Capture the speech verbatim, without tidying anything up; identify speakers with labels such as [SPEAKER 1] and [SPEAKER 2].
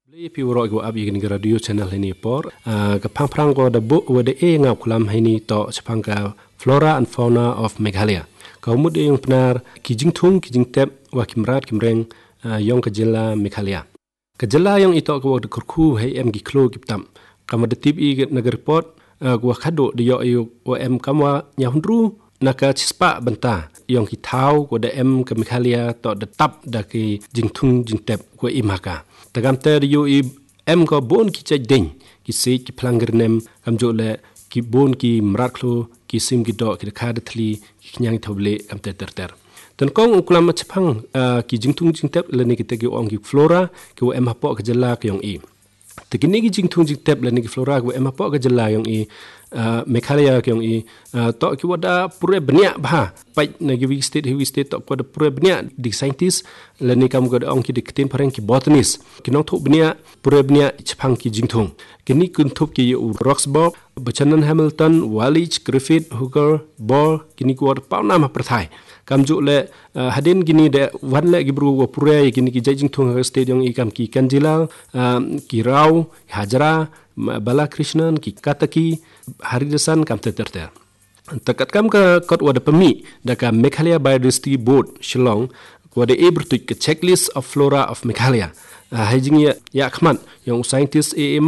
[SPEAKER 1] Pi woro go abi gini radio channel ini por ka pang-prang go da bu wade e ngau kulam ini to chapang ka flora and fauna of Meghalaya. Ka umud e yung penar ki jingthung ki jingtep wa kimrat kimreng yong ka jilla Meghalaya. Ka jilla yung ito ko da kurku hai em gi klo giptam. Ka madatib i nagar report go khado de yo ayu o em kamwa nyahundru naka chispa banta yong ki thau go da em ka Meghalaya to da tap da ki jingthung jingtep go imaka. Tagam ter yu i em ko bon ki chaj ding ki se ki planger nem kam jo le ki bon ki mrat khlo ki sim ki do ki khad thli ki nyang thoble kam ter ter ter tan kong ukulam chapang ki jingtung jingtep le ni ki te ki ong ki flora ki em hapo ka jalla ki yong i tekini ki jingtung jingtep le ni ki flora ki em hapo ka jalla yong i Meghalaya ki yong i to ki wada pure benya bha pai na gi state hi state to ko da pure benya di scientist le ni kam go ong ki diktin pareng ki botanist ki nong thu benya pure benya chapang ki jingtung kini kun thup ki u Roxburgh Buchanan Hamilton Wallich Griffith Hooker Ball kini ko da pauna ma prathai kam ju le hadin gini de wan le gi bru pure kini ki jingtung state yong i kam ki kanjila ki rau hajra Bala Krishnan ki kataki haridasan kam ter ter ter takat kam ka kot wada pemi da ka Meghalaya Biodiversity Board Shillong wada e bertuj ke checklist of flora of Meghalaya hajing ya ya khman yang scientist e